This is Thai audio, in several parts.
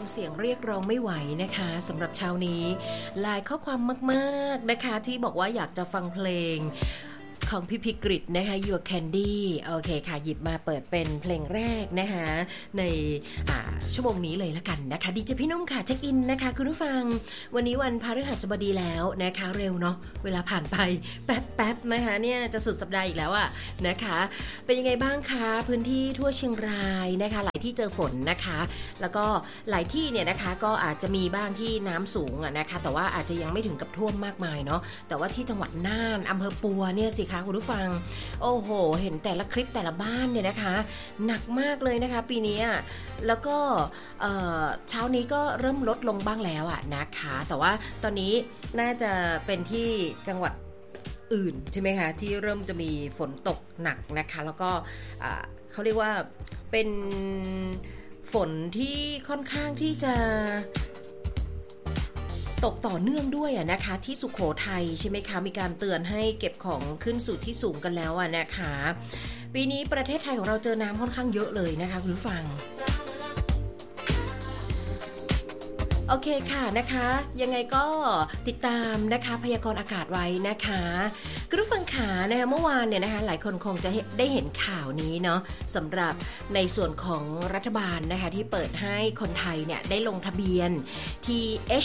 นเสียงเรียกร้องไม่ไหวนะคะสำหรับเช้านี้หลายข้อความมากๆนะคะที่บอกว่าอยากจะฟังเพลงของพี่พิกฤตนะคะ Your Candy โอเคค่ะหยิบมาเปิดเป็นเพลงแรกนะคะในชั่วโมงนี้เลยละกันนะคะดีเจพี่นุ่มค่ะเช็คอินนะคะคุณผู้ฟังวันนี้วันพฤหัสบดีแล้วนะคะเร็วเนาะเวลาผ่านไปแป๊บๆนะคะเนี่ยจะสุดสัปดาห์อีกแล้วอะนะคะเป็นยังไงบ้างคะพื้นที่ทั่วเชียงรายนะคะหลายที่เจอฝนนะคะแล้วก็หลายที่เนี่ยนะคะก็อาจจะมีบ้างที่น้ำสูงอะนะคะแต่ว่าอาจจะยังไม่ถึงกับท่วมมากมายเนาะแต่ว่าที่จังหวัดน่านอำเภอปัวเนี่ยสิคะคุณผู้ฟังโอ้โหเห็นแต่ละคลิปแต่ละบ้านเนี่ยนะคะหนักมากเลยนะคะปีนี้แล้วก็เช้านี้ก็เริ่มลดลงบ้างแล้วอะนะคะแต่ว่าตอนนี้น่าจะเป็นที่จังหวัดอื่นใช่ไหมคะที่เริ่มจะมีฝนตกหนักนะคะแล้วก็เขาเรียกว่าเป็นฝนที่ค่อนข้างที่จะตกต่อเนื่องด้วยนะคะที่สุโขทัยใช่ไหมคะมีการเตือนให้เก็บของขึ้นสู่ที่สูงกันแล้วนะคะปีนี้ประเทศไทยของเราเจอน้ำค่อนข้างเยอะเลยนะคะคุณผู้ฟังโอเคค่ะนะคะยังไงก็ติดตามนะคะพยากรณ์อากาศไว้นะคะคุณผู้ฟังขานะคะเมื่อวานเนี่ยนะคะหลายคนคงจะได้เห็นข่าวนี้เนาะสำหรับในส่วนของรัฐบาลนะคะที่เปิดให้คนไทยเนี่ยได้ลงทะเบียนที่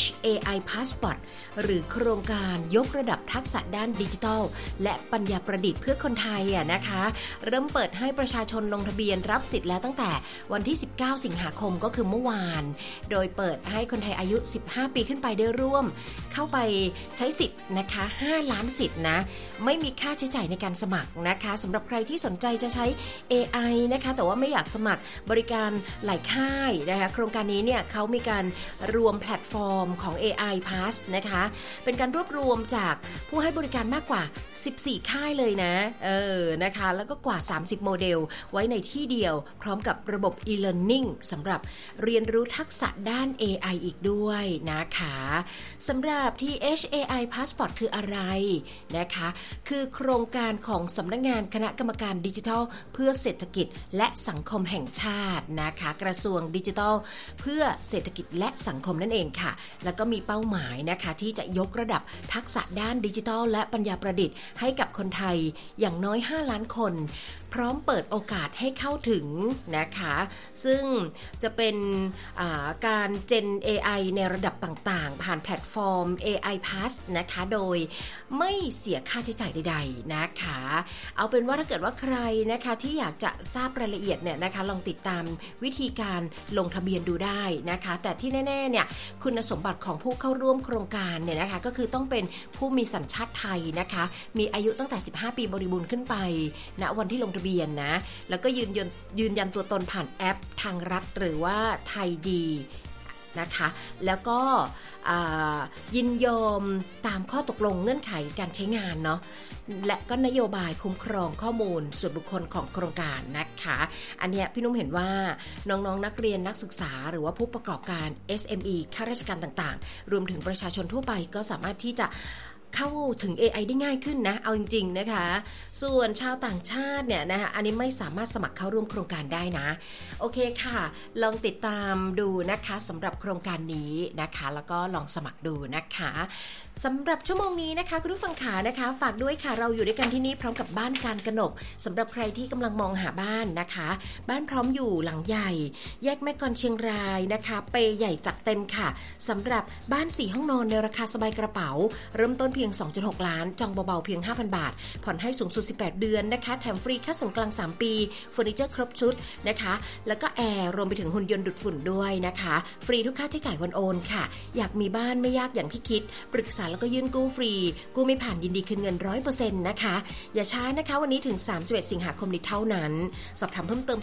HAI Passport หรือโครงการยกระดับทักษะด้านดิจิทัลและปัญญาประดิษฐ์เพื่อคนไทยนะคะเริ่มเปิดให้ประชาชนลงทะเบียนรับสิทธิ์แล้วตั้งแต่วันที่19สิงหาคมก็คือเมื่อวานโดยเปิดให้คนไทยอายุ15ปีขึ้นไปได้ร่วมเข้าไปใช้สิทธิ์นะคะ5ล้านสิทธิ์นะไม่มีค่าใช้จ่ายในการสมัครนะคะสำหรับใครที่สนใจจะใช้ AI นะคะแต่ว่าไม่อยากสมัครบริการหลายค่ายนะคะโครงการนี้เนี่ยเขามีการรวมแพลตฟอร์มของ AI Pass นะคะเป็นการรวบรวมจากผู้ให้บริการมากกว่า14ค่ายเลยนะนะคะแล้วก็กว่า30โมเดลไว้ในที่เดียวพร้อมกับระบบ e-learning สำหรับเรียนรู้ทักษะด้าน AI อีกด้วยนะคะสำหรับที่ HAI Passport คืออะไรนะคะคือโครงการของสำนักงานคณะกรรมการดิจิทัลเพื่อเศรษฐกิจและสังคมแห่งชาตินะคะกระทรวงดิจิทัลเพื่อเศรษฐกิจและสังคมนั่นเองค่ะแล้วก็มีเป้าหมายนะคะที่จะยกระดับทักษะด้านดิจิทัลและปัญญาประดิษฐ์ให้กับคนไทยอย่างน้อย5ล้านคนพร้อมเปิดโอกาสให้เข้าถึงนะคะซึ่งจะเป็นการ Gen AI ในระดับต่างๆผ่านแพลตฟอร์ม AI Pass นะคะโดยไม่เสียค่าใช้จ่ายใดๆนะคะเอาเป็นว่าถ้าเกิดว่าใครนะคะที่อยากจะทราบรายละเอียดเนี่ยนะคะลองติดตามวิธีการลงทะเบียนดูได้นะคะแต่ที่แน่ๆเนี่ยคุณสมบัติของผู้เข้าร่วมโครงการเนี่ยนะคะก็คือต้องเป็นผู้มีสัญชาติไทยนะคะมีอายุตั้งแต่15ปีบริบูรณ์ขึ้นไปณวันที่ลงทะเบียนนะแล้วก็ยืนยันตัวตนผ่านแอปทางรัฐหรือว่าไทยดีนะคะแล้วก็ยินยอมตามข้อตกลงเงื่อนไขการใช้งานเนาะและก็นโยบายคุ้มครองข้อมูลส่วนบุคคลของโครงการนะคะอันเนี้ยพี่นุ่มเห็นว่าน้องๆนักเรียนนักศึกษาหรือว่าผู้ประกอบการ SME ข้าราชการต่างๆรวมถึงประชาชนทั่วไปก็สามารถที่จะเข้าถึง AI ได้ง่ายขึ้นนะเอาจริงๆนะคะส่วนชาวต่างชาติเนี่ยนะคะอันนี้ไม่สามารถสมัครเข้าร่วมโครงการได้นะโอเคค่ะลองติดตามดูนะคะสำหรับโครงการนี้นะคะแล้วก็ลองสมัครดูนะคะสำหรับชั่วโมงนี้นะคะคุณผู้ฟังขานะคะฝากด้วยค่ะเราอยู่ด้วยกันที่นี่พร้อมกับบ้านการกนกสำหรับใครที่กำลังมองหาบ้านนะคะบ้านพร้อมอยู่หลังใหญ่แยกแม่กลเชียงรายนะคะเปใหญ่จัดเต็มค่ะสำหรับบ้าน4ห้องนอนในราคาสบายกระเป๋าเริ่มต้นเพียง 2.6 ล้านจองเบาๆเพียง 5,000 บาทผ่อนให้สูงสุด18เดือนนะคะแถมฟรีค่าส่วนกลาง3ปีเฟอร์นิเจอร์ครบชุดนะคะแล้วก็แอร์รวมไปถึงหุ่นยนต์ดูดฝุ่นด้วยนะคะฟรีทุกค่าใช้จ่ายวันโอนค่ะอยากมีบ้านไม่ยากอย่างที่คิดปรึกษาแล้วก็ยื่นกู้ฟรีกู้ไม่ผ่านยินดีคืนเงิน 100% นะคะอย่าช้านะคะวันนี้ถึง31สิงหาคมนี้เท่านั้นสอบถามเพิ่มเติม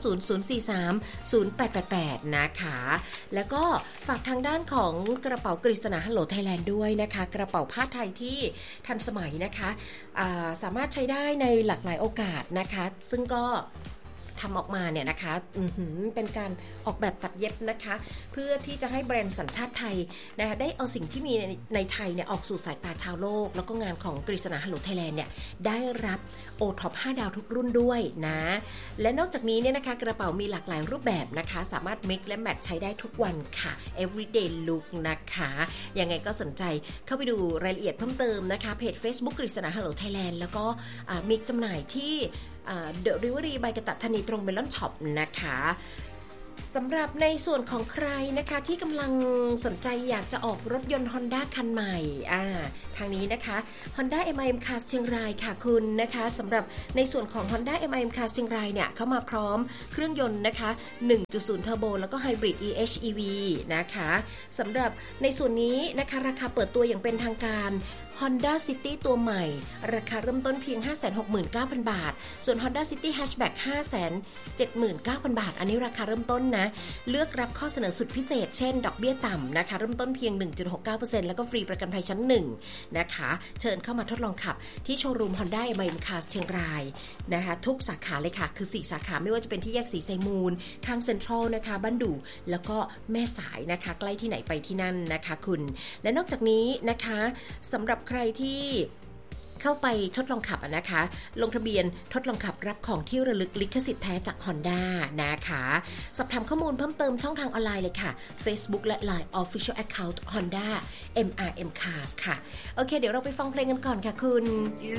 0900430888นะคะแล้วก็ฝากทางด้านของกระเป๋ากฤษณาฮัลโหลไทยแลนด์ด้วยนะคะกระเป๋าผ้าไทยที่ทันสมัยนะคะสามารถใช้ได้ในหลากหลายโอกาสนะคะซึ่งก็ทำออกมาเนี่ยนะคะเป็นการออกแบบตัดเย็บนะคะเพื่อที่จะให้แบรนด์สัญชาติไทยนะคะได้เอาสิ่งที่มีในไทยเนี่ยออกสู่สายตาชาวโลกแล้วก็งานของกฤษณาฮัลโหลไทยแลนด์เนี่ยได้รับโอท็อป5 ดาวทุกรุ่นด้วยนะและนอกจากนี้เนี่ยนะคะกระเป๋ามีหลากหลายรูปแบบนะคะสามารถ mix และ match ใช้ได้ทุกวันค่ะ everyday look นะคะยังไงก็สนใจเข้าไปดูรายละเอียดเพิ่มเติมนะคะเพจ Facebook กฤษณาฮัลโหลไทยแลนด์แล้วก็มีจำหน่ายที่Delivery by กตัตธานีตรงเมลอนช็อปนะคะสำหรับในส่วนของใครนะคะที่กำลังสนใจอยากจะออกรถยนต์ Honda คันใหม่ทางนี้นะคะ Honda MIM Cars เชียงรายค่ะคุณนะคะสำหรับในส่วนของ Honda MIM Cars เชียงรายเนี่ยเข้ามาพร้อมเครื่องยนต์นะคะ 1.0 เทอร์โบแล้วก็ Hybrid EHEV นะคะสำหรับในส่วนนี้นะคะราคาเปิดตัวอย่างเป็นทางการ Honda City ตัวใหม่ราคาเริ่มต้นเพียง 569,000 บาทส่วน Honda City Hatchback 579,000 บาทอันนี้ราคาเริ่มต้นนะเลือกรับข้อเสนอสุดพิเศษเช่นดอกเบี้ยต่ำนะคะเริ่มต้นเพียง 1.69% แล้วก็ฟรีประกันภัยชั้น1นะคะเชิญเข้ามาทดลองขับที่โชว์รูม Honda MIM Cars เชียงรายนะคะทุกสาขาเลยค่ะคือ4สาขาไม่ว่าจะเป็นที่แยกศรีไซมูลข้างเซ็นทรัลนะคะบ้านดูแล้วก็แม่สายนะคะใกล้ที่ไหนไปที่นั่นนะคะคุณและนอกจากนี้นะคะสำหรับใครที่เข้าไปทดลองขับนะคะลงทะเบียนทดลองขับรับของที่ระลึกลิขสิทธิ์แท้จาก Honda นะคะสอบถามข้อมูลเพิ่มเติมช่องทางออนไลน์เลยค่ะ Facebook และ Line Official Account Honda MRM Cars ค่ะโอเคเดี๋ยวเราไปฟังเพลงกันก่อนค่ะคุณ